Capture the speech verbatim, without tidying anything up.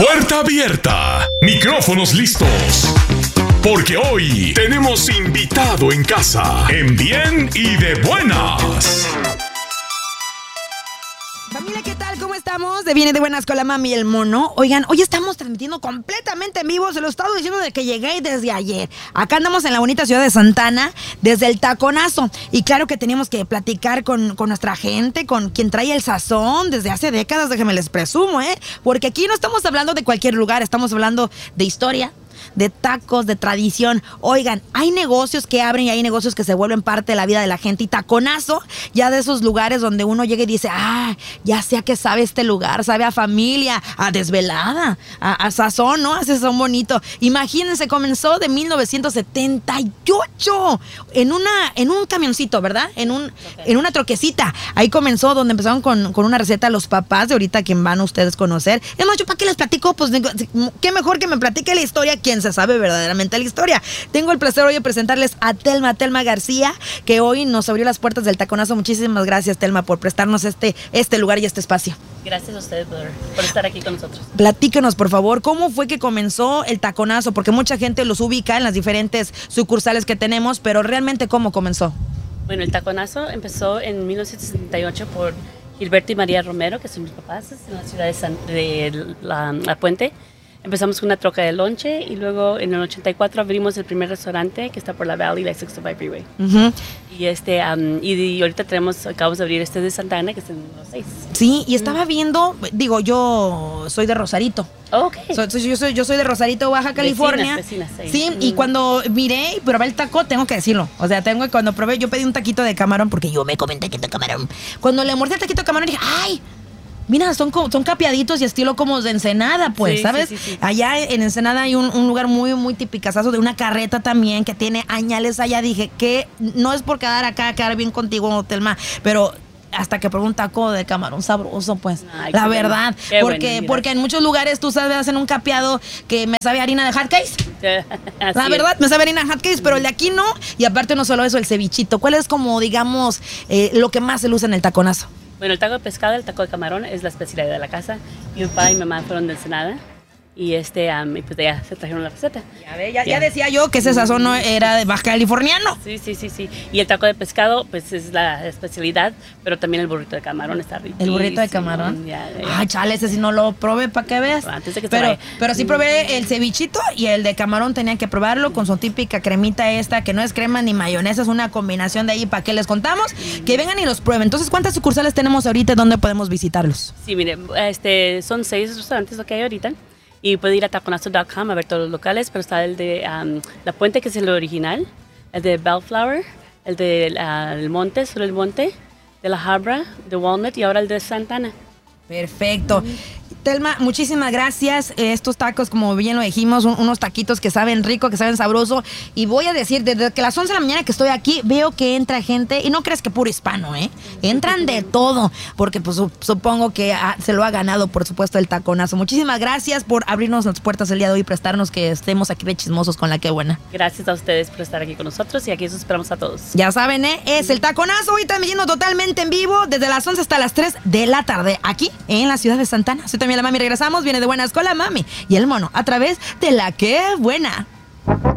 Puerta abierta, micrófonos listos. Porque hoy tenemos invitado en casa, en bien y de buenas. Familia, ¿qué tal? ¿Cómo estamos? De Viene de Buenas con la mami y el mono. Oigan, hoy estamos transmitiendo completamente en vivo. Se lo he estado diciendo desde que llegué y desde ayer. Acá andamos en la bonita ciudad de Santa Ana, desde el Taconazo. Y claro que teníamos que platicar con, con nuestra gente, con quien trae el sazón desde hace décadas, déjenme les presumo, ¿eh? Porque aquí no estamos hablando de cualquier lugar, estamos hablando de historia, de tacos, de tradición. Oigan, hay negocios que abren y hay negocios que se vuelven parte de la vida de la gente. Y Taconazo, ya de esos lugares donde uno llega y dice, ah, ya sé a qué sabe este lugar, sabe a familia, a desvelada, a, a sazón, ¿no? A sazón bonito. Imagínense, comenzó de mil novecientos setenta y ocho en una, en un camioncito, ¿verdad? En un, en una troquecita. Ahí comenzó, donde empezaron con, con una receta los papás de ahorita, quien van a ustedes conocer. Es más, yo para qué les platico, pues qué mejor que me platique la historia quien se sabe verdaderamente la historia. Tengo el placer hoy de presentarles a Telma, Telma García, que hoy nos abrió las puertas del Taconazo. Muchísimas gracias, Telma, por prestarnos este, este lugar y este espacio. Gracias a ustedes por, por estar aquí con nosotros. Platíquenos, por favor, ¿cómo fue que comenzó el Taconazo? Porque mucha gente los ubica en las diferentes sucursales que tenemos, pero realmente, ¿cómo comenzó? Bueno, el Taconazo empezó en mil novecientos setenta y ocho por Gilberto y María Romero, que son mis papás, en la ciudad de, San, de la, la Puente. Empezamos con una troca de lonche y luego en el ochenta y cuatro abrimos el primer restaurante que está por la Valley, la sexto cinco Freeway. Uh-huh. Y, este, um, y, y ahorita tenemos, acabamos de abrir este de Santa Ana, que es en los seis. Sí, y estaba viendo, digo, yo soy de Rosarito. Oh, ok. So, so, yo, soy, yo soy de Rosarito, Baja California. Vecinas, vecinas, sí, mm. y cuando miré y probé el taco, tengo que decirlo. O sea, tengo cuando probé, yo pedí un taquito de camarón, porque yo me comenté que de camarón. Cuando le mordí el taquito de camarón, dije, ¡ay! Mira, son, son capeaditos y estilo como de Ensenada, pues, sí, ¿sabes? Sí, sí, sí. Allá en Ensenada hay un, un lugar muy, muy tipicazazo de una carreta también que tiene añales allá. Dije que no es por quedar acá, quedar bien contigo, Telma, pero hasta que probé un taco de camarón sabroso, pues, Ay, la verdad. Bueno. Porque, bueno, porque en muchos lugares, tú sabes, hacen un capeado que me sabe a harina de hot cakes. La verdad, es. me sabe a harina de hot cakes, pero el de aquí no. Y aparte no solo eso, el cevichito. ¿Cuál es como, digamos, eh, lo que más se usa en el Taconazo? Bueno, el taco de pescado, el taco de camarón es la especialidad de la casa. Mi papá y mi mamá fueron de Ensenada y este, um, y pues ya se trajeron la receta. Ya, ve, ya, ya. ya decía yo que ese sazón no era de baja californiano. Sí, sí, sí, sí. Y el taco de pescado, pues es la especialidad, pero también el burrito de camarón está rico. ¿El burrito de camarón? Ya, ya. Ay, chale, ese sí no lo probé para que veas. Antes de que pero, vaya. pero sí probé el cevichito y el de camarón tenía que probarlo con su típica cremita esta, que no es crema ni mayonesa, es una combinación de ahí. ¿Para qué les contamos? Mm. Que vengan y los prueben. Entonces, ¿cuántas sucursales tenemos ahorita y dónde podemos visitarlos? Sí, mire, este, son seis restaurantes lo que hay ahorita. Y puede ir a taconazo punto com a ver todos los locales, pero está el de um, La Puente, que es el original, el de Bellflower, el de uh, El Monte, sobre el Monte, de La Habra, de Walnut y ahora el de Santa Ana. Perfecto. Mm. Telma, muchísimas gracias. Estos tacos, como bien lo dijimos, un, unos taquitos que saben rico, que saben sabroso. Y voy a decir, desde que las once de la mañana que estoy aquí, veo que entra gente, y no crees que puro hispano, ¿eh? Entran de todo, porque pues supongo que ah, se lo ha ganado, por supuesto, el Taconazo. Muchísimas gracias por abrirnos las puertas el día de hoy y prestarnos que estemos aquí de chismosos con la que buena. Gracias a ustedes por estar aquí con nosotros y aquí os esperamos a todos. Ya saben, ¿eh? Es el Taconazo, hoy transmitiendo totalmente en vivo desde las once hasta las tres de la tarde, aquí en la ciudad de Santa Ana. Soy también la mami, regresamos, viene de Buenas con la mami y el mono a través de La Que Buena.